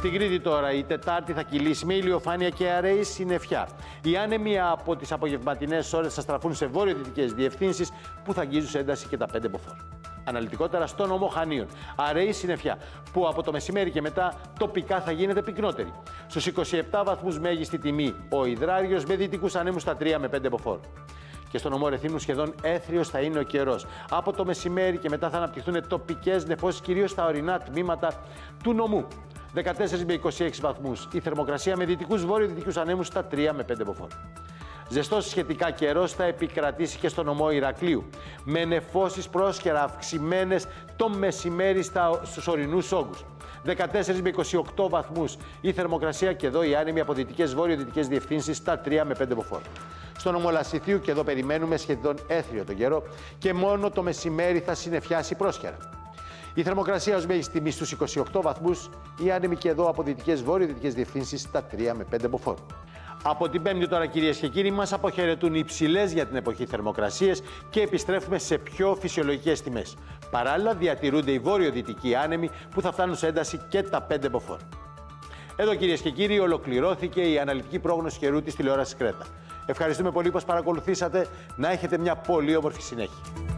Στην Κρήτη τώρα η Τετάρτη θα κυλήσει με ηλιοφάνεια και αραιή συννεφιά. Οι άνεμοι από τις απογευματινές ώρες θα στραφούν σε βόρειο-δυτικές διευθύνσεις που θα αγγίζουν σε ένταση και τα 5 μποφόρ. Αναλυτικότερα στον νομό Χανίων. Αραιή συννεφιά που από το μεσημέρι και μετά τοπικά θα γίνεται πυκνότερη. Στους 27 βαθμούς μέγιστη τιμή ο υδράριος με δυτικούς ανέμους στα 3 με 5 μποφόρ. Και στον νομό Ρεθύμνου σχεδόν έθριος θα είναι ο καιρός. Από το μεσημέρι και μετά θα αναπτυχθούν τοπικές νεφώσεις κυρίως στα ορεινά τμήματα του νομού. 14 με 26 βαθμούς. Η θερμοκρασία με δυτικούς βόρειο-δυτικούς ανέμους στα 3 με 5 μποφόρ. Ζεστός σχετικά καιρός θα επικρατήσει και στο νομό Ηρακλείου, με νεφώσεις πρόσκαιρα αυξημένες το μεσημέρι στους ορεινούς όγκους. 14 με 28 βαθμούς η θερμοκρασία και εδώ οι άνεμοι από δυτικές βόρειο-δυτικές διευθύνσεις στα 3 με 5 μποφόρ. Στο νομό Λασιθίου και εδώ περιμένουμε σχεδόν έθριο τον καιρό και μόνο το μεσημέρι θα συννεφιάσει πρόσκαιρα. Η θερμοκρασία ως μέγιστη τιμή στους 28 βαθμούς, οι άνεμοι και εδώ από δυτικές βόρειο-δυτικές διευθύνσεις στα 3 με 5 μποφόρ. Από την Πέμπτη τώρα, κυρίες και κύριοι, μας αποχαιρετούν υψηλές για την εποχή θερμοκρασίες και επιστρέφουμε σε πιο φυσιολογικές τιμές. Παράλληλα, διατηρούνται οι βόρειο-δυτικοί άνεμοι που θα φτάνουν σε ένταση και τα 5 μποφόρ. Εδώ, κυρίες και κύριοι, ολοκληρώθηκε η αναλυτική πρόγνωση καιρού της τηλεόρασης Κρέτα. Ευχαριστούμε πολύ που μας παρακολουθήσατε. Να έχετε μια πολύ όμορφη συνέχεια.